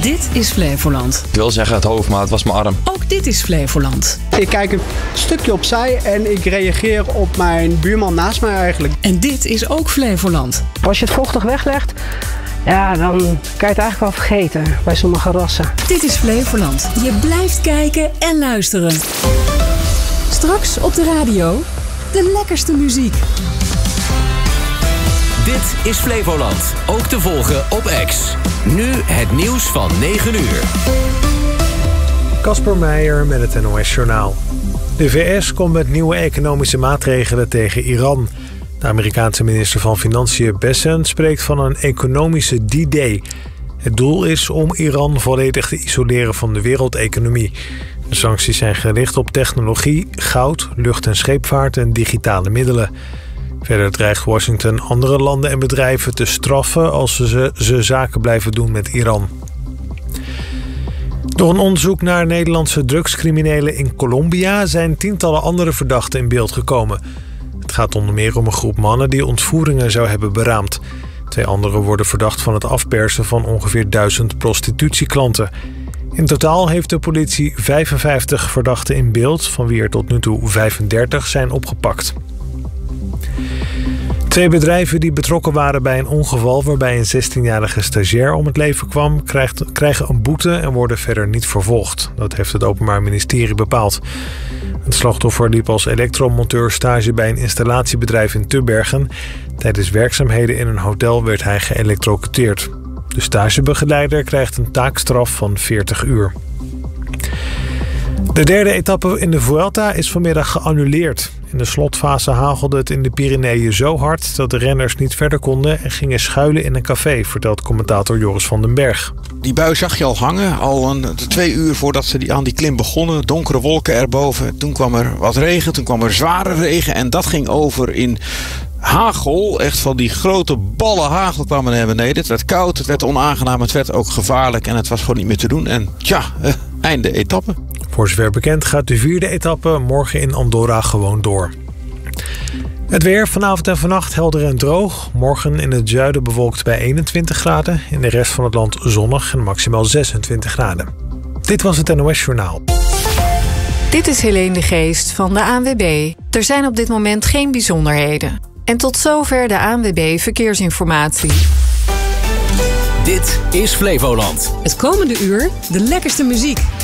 Dit is Flevoland. Ik wil zeggen het hoofd, maar het was mijn arm. Ook dit is Flevoland. Ik kijk een stukje opzij en ik reageer op mijn buurman naast mij eigenlijk. En dit is ook Flevoland. Als je het vochtig weglegt, ja, dan kan je het eigenlijk wel vergeten bij sommige rassen. Dit is Flevoland. Je blijft kijken en luisteren. Straks op de radio, de lekkerste muziek. Dit is Flevoland, ook te volgen op X. Nu het nieuws van 9 uur. Casper Meijer met het NOS Journaal. De VS komt met nieuwe economische maatregelen tegen Iran. De Amerikaanse minister van Financiën Bessent spreekt van een economische D-Day. Het doel is om Iran volledig te isoleren van de wereldeconomie. De sancties zijn gericht op technologie, goud, lucht- en scheepvaart en digitale middelen. Verder dreigt Washington andere landen en bedrijven te straffen als ze zaken blijven doen met Iran. Door een onderzoek naar Nederlandse drugscriminelen in Colombia zijn tientallen andere verdachten in beeld gekomen. Het gaat onder meer om een groep mannen die ontvoeringen zou hebben beraamd. 2 anderen worden verdacht van het afpersen van ongeveer 1000 prostitutieklanten. In totaal heeft de politie 55 verdachten in beeld, van wie er tot nu toe 35 zijn opgepakt. 2 bedrijven die betrokken waren bij een ongeval waarbij een 16-jarige stagiair om het leven kwam, krijgen een boete en worden verder niet vervolgd. Dat heeft het Openbaar Ministerie bepaald. Het slachtoffer liep als elektromonteur stage bij een installatiebedrijf in Tubbergen. Tijdens werkzaamheden in een hotel werd hij geëlektrocuteerd. De stagebegeleider krijgt een taakstraf van 40 uur. De 3e etappe in de Vuelta is vanmiddag geannuleerd. In de slotfase hagelde het in de Pyreneeën zo hard dat de renners niet verder konden en gingen schuilen in een café, vertelt commentator Joris van den Berg. Die bui zag je al hangen, al 2 uur voordat ze aan die klim begonnen. Donkere wolken erboven. Toen kwam er wat regen, toen kwam er zware regen en dat ging over in hagel. Echt van die grote ballen hagel kwamen naar beneden. Het werd koud, het werd onaangenaam, het werd ook gevaarlijk en het was gewoon niet meer te doen. En einde etappe. Voor zover bekend gaat de 4e etappe morgen in Andorra gewoon door. Het weer vanavond en vannacht helder en droog. Morgen in het zuiden bewolkt bij 21 graden. In de rest van het land zonnig en maximaal 26 graden. Dit was het NOS Journaal. Dit is Helene de Geest van de ANWB. Er zijn op dit moment geen bijzonderheden. En tot zover de ANWB Verkeersinformatie. Dit is Flevoland. Het komende uur de lekkerste muziek.